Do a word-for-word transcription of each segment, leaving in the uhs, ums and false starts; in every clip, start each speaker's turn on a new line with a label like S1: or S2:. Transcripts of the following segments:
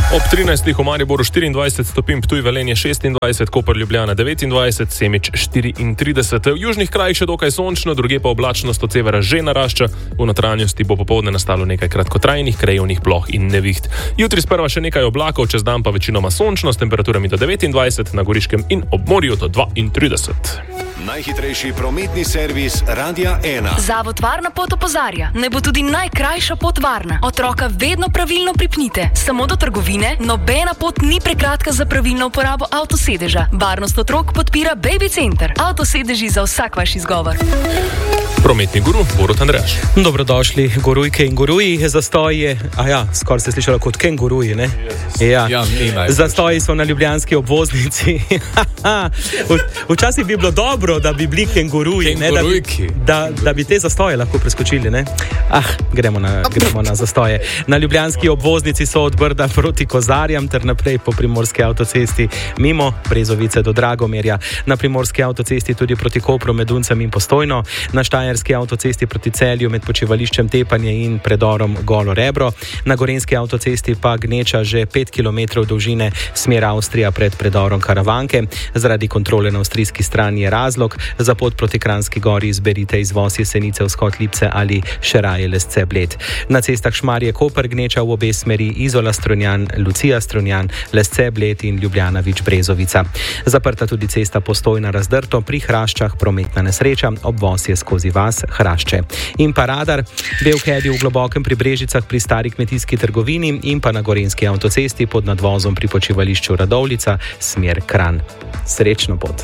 S1: Ob trinajstih v Mariboru štiriindvajset stopinj, Ptuj, Velenje šestindvajset, Koper, Ljubljana devetindvajset, Semič štiriintrideset. V južnih krajih še dokaj sončno, drugje pa oblačnost od severa že narašča. V notranjosti bo popoldne nastalo nekaj kratkotrajnih krajevnih ploh in neviht. Jutri sprva še nekaj oblakov, čez dan pa večinoma sončno s temperaturami do devetindvajset, na Goriškem in ob morju do dvaintrideset.
S2: Najhitrejši prometni servis Radia ena.
S3: Zavod Varna pot opozarja, naj bo tudi najkrajša pot varna. Otroka vedno pravilno pripnite. Samo do trgovine, nobena pot ni prekratka za pravilno uporabo avtosedeža. Varnost otrok podpira Baby Center. Avtosedeži za vsak vaš izgovor.
S1: Prometni guru Borut Andrejaš.
S4: Dobrodošli, gurujke in guruji. Zastoji je, a ja, skoraj ste slišali kot kenguruji, ne? Ja,
S5: ja
S4: zastoji so na ljubljanski obvoznici. Včasih bi bilo dobro, da bi bili kenguruji, ne? Da bi, da, da bi te zastoje lahko preskočili, ne? Ah, gremo na, gremo na zastoje. Na ljubljanski obvoznici so od Brda proti Kozarjam ter naprej po primorski avtocesti mimo Brezovice do Dragomerja. Na primorski avtocesti tudi proti Kopru, Meduncem in Postojno. Na štajerski avtocesti proti Celju med počivališčem Tepanje in predorom Golo Rebro. Na gorenjski avtocesti pa gneča že pet kilometrov dolžine smer Avstrija pred predorom Karavanke. Zaradi kontrole na avstrijski strani je razlog. Za pot proti Kranjski Gori izberite izvoz Jesenice, Vzhod Lipce ali še raje Lesce Bled. Na cestah Šmarje Koper gneča v obe smeri Izola Strunjan, Lucija Strunjan, Lesce Bled in Ljubljana Vič Brezovica. Zaprta tudi cesta Postojna Razdrto, pri Hraščah prometna nesreča, obvoz je skozi vas Hrašče. In pa radar, Belkedi v Globokem pri Brežicah pri stari kmetijski trgovini in pa na gorenjski avtocesti pod nadvozom pri počivališču Radovljica, smer Kranj. Srečno pot.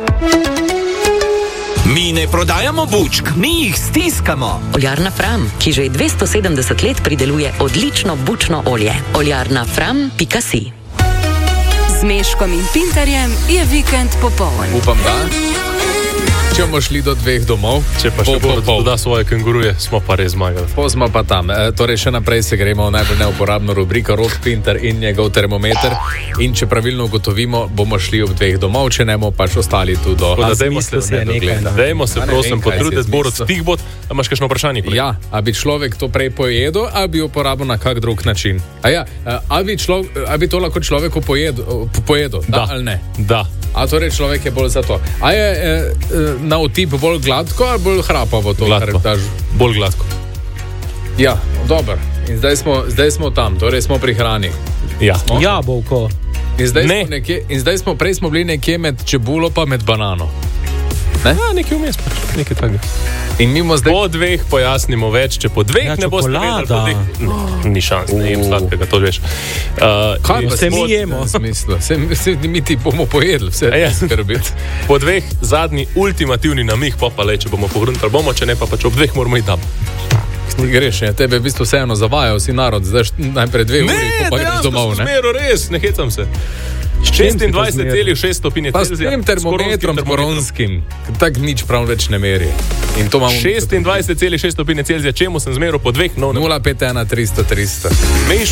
S6: Mi ne prodajamo bučk, mi jih stiskamo.
S7: Oljarna Fram, ki že dvesto sedemdeset let prideluje odlično bučno olje. Oljarna Fram pika si.
S3: Z Meškom in Pintarjem je vikend popoln.
S5: Upam, da. Če bomo šli do dveh domov,
S1: če pa še Borut doda svoje kenguruje, smo pa res zmagali.
S5: Po smo pa tam. E, torej še naprej se gremo v najbolj neuporabno rubriko Rok Pintar in njegov termometer. In če pravilno ugotovimo, bomo šli ob dveh domov, če ne bomo pač ostali tu do...
S1: Dajmo se, se, dajmo se prosim potruditi, Borut, stih bod. A imaš kakšno vprašanje?
S5: Ja, a bi človek to prej pojedel, a bi uporabil na kak drug način? A ja, a bi, človek, a bi to lahko človeku pojedel, pojedel da, da ali ne?
S1: Da.
S5: A torej človek je bolj za to. A je e, na otip bolj gladko ali bolj hrapavo to?
S1: Gladko, bolj gladko.
S5: Ja, dobro. In zdaj smo, zdaj smo tam, torej smo pri hrani.
S1: Ja,
S4: ja Bovko.
S5: In zdaj, ne. Smo nekje, in zdaj smo, prej smo bili nekje med čebulo pa med banano. Ne?
S1: Ja, nekaj vmes pač, nekaj takega.
S5: In mimo zdaj...
S1: Po dveh pojasnimo več, če po dveh ja, ne boste vedeli, po dveh... No, ni šans, ne jem sladkega, to veš.
S4: Uh, Kaj pa se mi jemo?
S5: Se, se, mi ti bomo pojedli, vse ja. Skrbiti.
S1: Po dveh zadnji ultimativni namih, pa pa le, če bomo pogruntali bomo, če ne pa pač ob dveh moramo iti tam.
S5: Ti greš, ne? Tebe v bistvu vseeno zavajal si narod, zdaj najprej dve
S1: ne,
S5: uri, pa pa greš domov, ne?
S1: Ne, dejansko res, ne hecam se. šestindvajset celih šest stopinj
S5: pa s tem termometrom moronskim, tak nič prav več ne meri.
S1: šestindvajset celih šest stopinj Celzija, čemu sem zmeral po dveh?
S5: nula pet ena tristo tristo.